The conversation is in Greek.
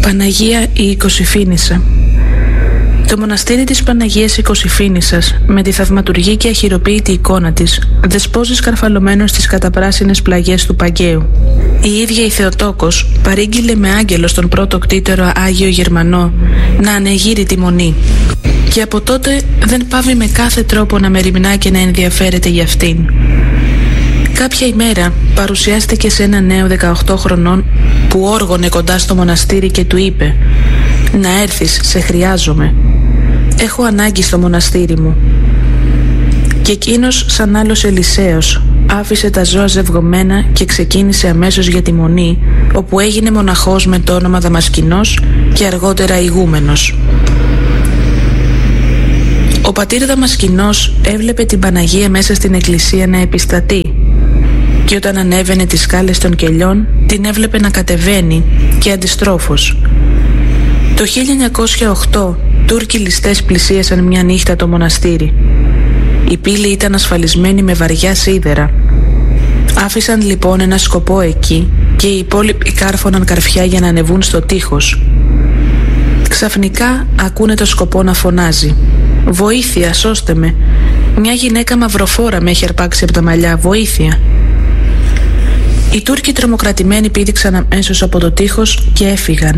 Παναγία η Οικοσυφήνισσα. Το μοναστήρι της Παναγίας Οικοσυφήνισσας, με τη θαυματουργή και αχειροποίητη εικόνα της, δεσπόζει σκαρφαλωμένο στις καταπράσινες πλαγιές του Παγκαίου. Η ίδια η Θεοτόκος παρήγγειλε με άγγελο στον πρώτο κτήτερο Άγιο Γερμανό να ανεγείρει τη μονή. Και από τότε δεν πάβει με κάθε τρόπο να μεριμνά και να ενδιαφέρεται για αυτήν. Κάποια ημέρα παρουσιάστηκε σε ένα νέο 18 χρονών που όργωνε κοντά στο μοναστήρι και του είπε «Να έρθεις, σε χρειάζομαι. Έχω ανάγκη στο μοναστήρι μου». Και εκείνος, σαν άλλος Ελισέος, άφησε τα ζώα ζευγωμένα και ξεκίνησε αμέσως για τη μονή, όπου έγινε μοναχός με το όνομα Δαμασκηνός και αργότερα ηγούμενος. Ο πατήρ Δαμασκηνός έβλεπε την Παναγία μέσα στην εκκλησία να επιστατεί και όταν ανέβαινε τις σκάλες των κελιών την έβλεπε να κατεβαίνει και αντιστρόφως. Το 1908 Τούρκοι ληστές πλησίασαν μια νύχτα το μοναστήρι. Η πύλη ήταν ασφαλισμένη με βαριά σίδερα. Άφησαν λοιπόν ένα σκοπό εκεί και οι υπόλοιποι κάρφωναν καρφιά για να ανεβούν στο τείχος. Ξαφνικά ακούνε το σκοπό να φωνάζει «Βοήθεια, σώστε με! Μια γυναίκα μαυροφόρα με έχει αρπάξει από τα μαλλιά, βοήθεια!» Οι Τούρκοι τρομοκρατημένοι πήδηξαν αμέσως από το τείχος και έφυγαν.